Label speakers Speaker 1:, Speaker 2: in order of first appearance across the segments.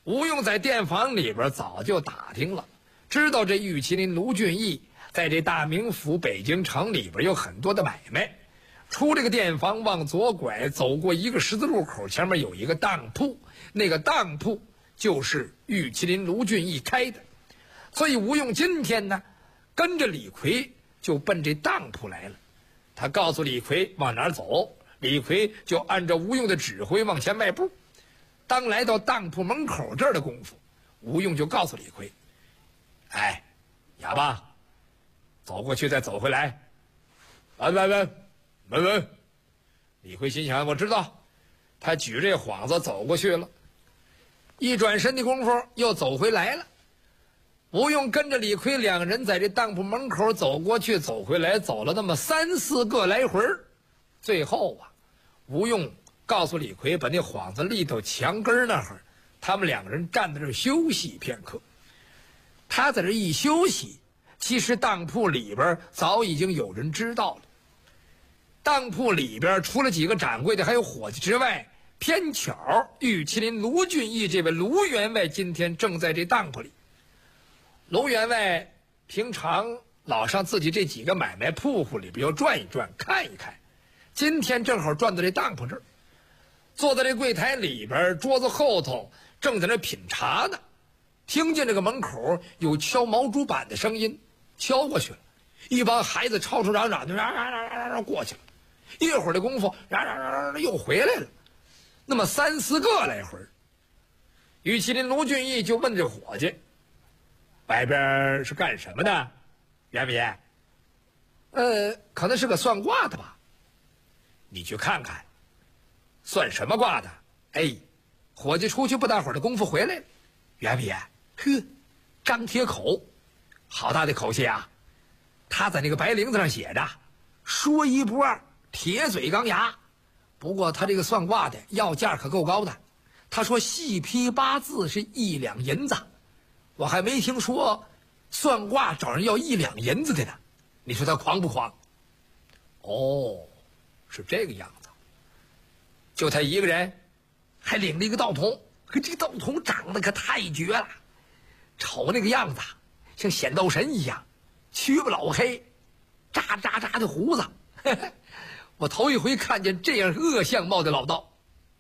Speaker 1: 吴用在店房里边早就打听了，知道这玉麒麟卢俊义在这大名府北京城里边有很多的买卖。出这个店房往左拐，走过一个十字路口，前面有一个当铺，那个当铺就是玉麒麟卢俊义开的。所以吴用今天呢，跟着李逵就奔这当铺来了。他告诉李逵往哪儿走，李逵就按照吴用的指挥往前迈步。当来到当铺门口这儿的功夫，吴用就告诉李逵：“哎，哑巴，走过去再走回来。稳。”李逵心想：我知道。他举这幌子走过去了，一转身的功夫又走回来了。吴用跟着李逵两人在这当铺门口走过去走回来，走了那么3、4个来回。最后啊，吴用告诉李逵把那幌子立到墙根那儿，他们两个人站在这儿休息片刻。他在这一休息，其实当铺里边早已经有人知道了。当铺里边除了几个掌柜的还有伙计之外，偏巧玉麒麟卢俊义这位卢员外今天正在这当铺里。卢员外平常老上自己这几个买卖铺户里边要转一转看一看，今天正好转到这当铺这儿，坐在这柜台里边桌子后头正在那品茶呢，听见这个门口有敲毛竹板的声音，敲过去了，一帮孩子吵吵嚷嚷就过去了，一会儿的功夫又回来了，那么3、4个来回。玉麒麟卢俊义就问这伙计：“外边是干什么的？员外爷？可能是个算卦的吧。你去看看，算什么卦的？”哎，伙计出去不大会儿的功夫回来了。员外爷，呵，张铁口，好大的口气啊！他在那个白绫子上写着“说一不二，铁嘴钢牙”。不过他这个算卦的要价可够高的，他说细批8字是1两银子。我还没听说算卦找人要1两银子的呢，你说他狂不狂？哦，是这个样子。就他一个人，还领了一个道童，可这道童长得可太绝了，瞅那个样子像显道神一样，黢不老黑，扎的胡子，我头一回看见这样恶相貌的老道。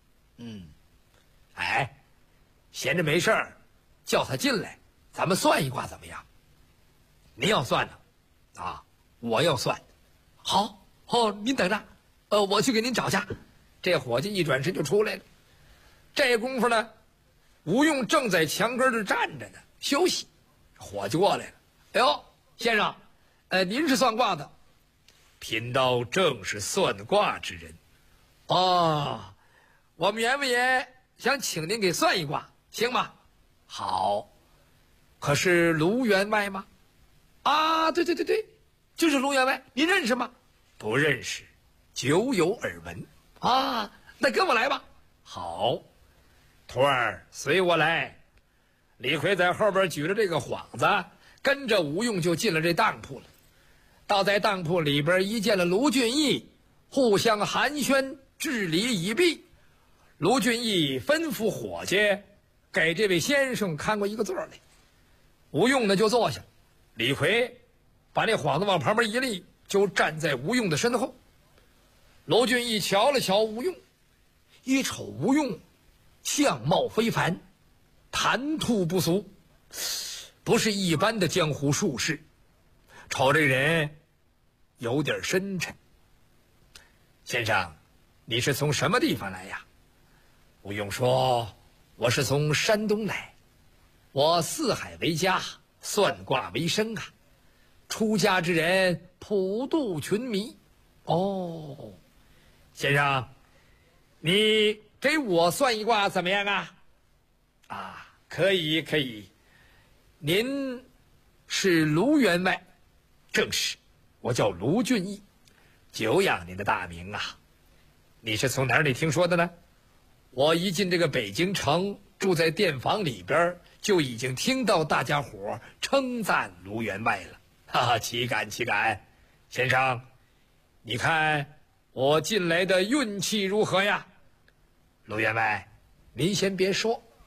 Speaker 1: 哎，闲着没事儿，叫他进来，咱们算一卦怎么样？您要算呢？啊，我要算。好，您等着，我去给您找去。这伙计一转身就出来了。这功夫呢，吴用正在墙根这站着呢，休息。伙计过来了：“哎呦，先生，您是算卦的？”“贫道正是算卦之人。”“哦，我们员外爷想请您给算一卦，行吗？”“好。”“可是卢员外吗？”“啊，对，就是卢员外，您认识吗？”“不认识，久有耳闻。”“啊，那跟我来吧。”“好。”“徒儿，随我来。”李逵在后边举着这个幌子，跟着吴用就进了这当铺了。到在当铺里边一见了卢俊义，互相寒暄，致礼已毕。卢俊义吩咐伙计给这位先生看过一个座来。吴用呢就坐下，李逵把那幌子往旁边一立，就站在吴用的身后。卢俊义瞧了瞧吴用，一瞅吴用相貌非凡，谈吐不俗，不是一般的江湖术士，瞅这人有点深沉。“先生，你是从什么地方来呀？”吴用说：“我是从山东来，我四海为家，算卦为生啊。出家之人普度群迷。”“哦，先生，你给我算一卦怎么样啊？”“啊，可以。您是卢员外？”“正是，我叫卢俊义，久仰您的大名啊。你是从哪里听说的呢？”“我一进这个北京城，住在店房里边，就已经听到大家伙称赞卢员外了。哈哈，岂敢！先生，你看我进来的运气如何呀？”“卢员外，您先别说，